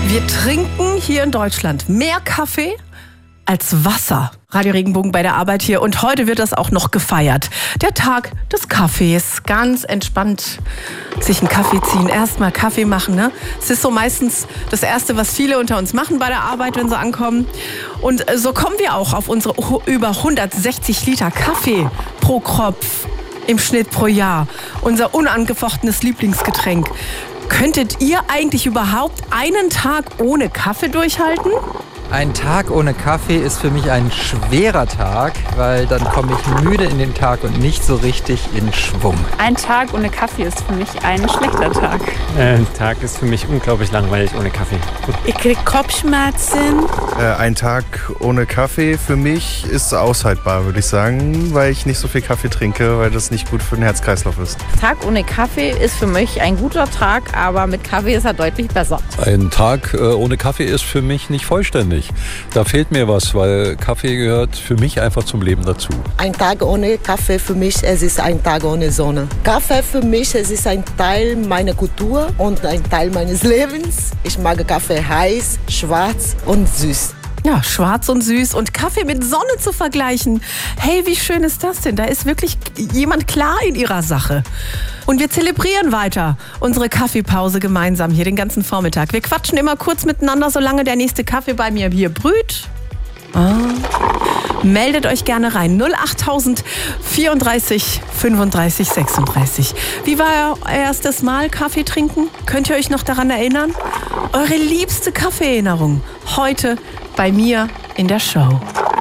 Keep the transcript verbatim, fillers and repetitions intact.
Wir trinken hier in Deutschland mehr Kaffee als Wasser. Radio Regenbogen bei der Arbeit hier und heute wird das auch noch gefeiert. Der Tag des Kaffees. Ganz entspannt sich einen Kaffee ziehen. Erstmal Kaffee machen, ne? Es ist so meistens das Erste, was viele unter uns machen bei der Arbeit, wenn sie ankommen. Und so kommen wir auch auf unsere über hundertsechzig Liter Kaffee pro Kopf im Schnitt pro Jahr. Unser unangefochtenes Lieblingsgetränk. Könntet ihr eigentlich überhaupt einen Tag ohne Kaffee durchhalten? Ein Tag ohne Kaffee ist für mich ein schwerer Tag, weil dann komme ich müde in den Tag und nicht so richtig in Schwung. Ein Tag ohne Kaffee ist für mich ein schlechter Tag. Ein Tag ist für mich unglaublich langweilig ohne Kaffee. Ich kriege Kopfschmerzen. Äh, ein Tag ohne Kaffee für mich ist aushaltbar, würde ich sagen, weil ich nicht so viel Kaffee trinke, weil das nicht gut für den Herz-Kreislauf ist. Tag ohne Kaffee ist für mich ein guter Tag, aber mit Kaffee ist er deutlich besser. Ein Tag äh, ohne Kaffee ist für mich nicht vollständig. Da fehlt mir was, weil Kaffee gehört für mich einfach zum Leben dazu. Ein Tag ohne Kaffee für mich, es ist ein Tag ohne Sonne. Kaffee für mich, es ist ein Teil meiner Kultur und ein Teil meines Lebens. Ich mag Kaffee heiß, schwarz und süß. Ja, schwarz und süß und Kaffee mit Sonne zu vergleichen. Hey, wie schön ist das denn? Da ist wirklich jemand klar in ihrer Sache. Und wir zelebrieren weiter unsere Kaffeepause gemeinsam hier den ganzen Vormittag. Wir quatschen immer kurz miteinander, solange der nächste Kaffee bei mir hier brüht. Ah. Meldet euch gerne rein. null acht tausend vierunddreißig fünfunddreißig sechsunddreißig. Wie war euer erstes Mal Kaffee trinken? Könnt ihr euch noch daran erinnern? Eure liebste Kaffeeerinnerung heute bei mir in der Show.